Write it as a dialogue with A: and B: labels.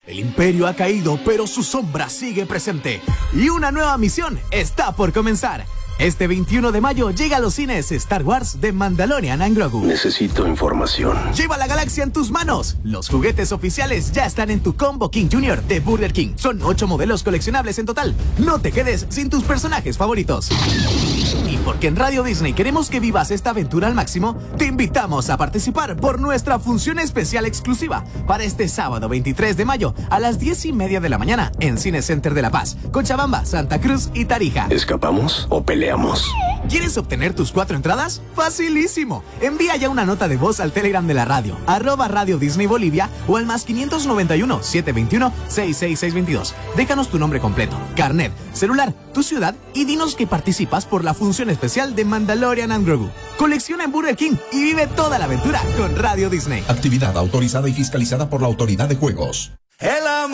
A: El imperio ha caído, pero su sombra sigue presente. Y una nueva misión está por comenzar. Este 21 de mayo llega a los cines Star Wars The Mandalorian and Grogu.
B: Necesito información.
A: Lleva la galaxia en tus manos. Los juguetes oficiales ya están en tu Combo King Jr. de Burger King. Son 8 modelos coleccionables en total. No te quedes sin tus personajes favoritos. Y porque en Radio Disney queremos que vivas esta aventura al máximo, te invitamos a participar por nuestra función especial exclusiva para este sábado 23 de mayo a las 10:30 de la mañana en Cine Center de La Paz, Cochabamba, Santa Cruz y Tarija.
B: ¿Escapamos o peleamos?
A: ¿Quieres obtener tus 4 entradas? ¡Facilísimo! Envía ya una nota de voz al Telegram de la radio, @Radio Disney Bolivia o al +591 721 66622. Déjanos tu nombre completo, carnet, celular, tu ciudad y dinos que participas por la función especial de Mandalorian and Grogu. Colecciona en Burger King y vive toda la aventura con Radio Disney.
C: Actividad autorizada y fiscalizada por la Autoridad de Juegos.
D: El